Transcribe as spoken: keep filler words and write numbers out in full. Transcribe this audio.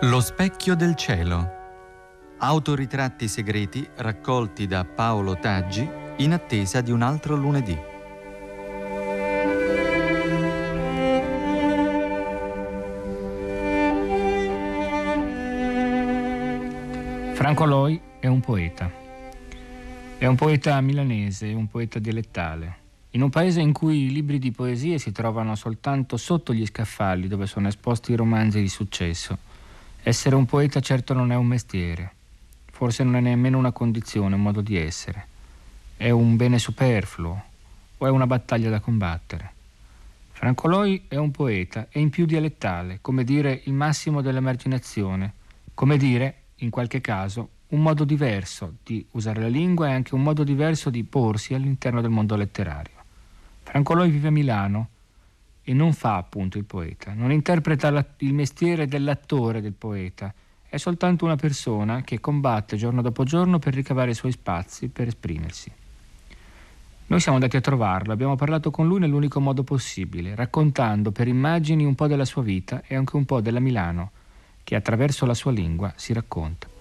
Lo specchio del cielo. Autoritratti segreti raccolti da Paolo Taggi in attesa di un altro lunedì. Franco Loi è un poeta. È un poeta milanese, un poeta dialettale. In un paese in cui i libri di poesie si trovano soltanto sotto gli scaffali dove sono esposti i romanzi di successo, essere un poeta certo non è un mestiere, forse non è nemmeno una condizione, un modo di essere. È un bene superfluo o è una battaglia da combattere. Franco Loi è un poeta e in più dialettale, come dire il massimo dell'emarginazione, come dire, in qualche caso, un modo diverso di usare la lingua e anche un modo diverso di porsi all'interno del mondo letterario. Franco Loi vive a Milano e non fa appunto il poeta, non interpreta la, il mestiere dell'attore del poeta, è soltanto una persona che combatte giorno dopo giorno per ricavare i suoi spazi, per esprimersi. Noi siamo andati a trovarlo, abbiamo parlato con lui nell'unico modo possibile, raccontando per immagini un po' della sua vita e anche un po' della Milano, che attraverso la sua lingua si racconta.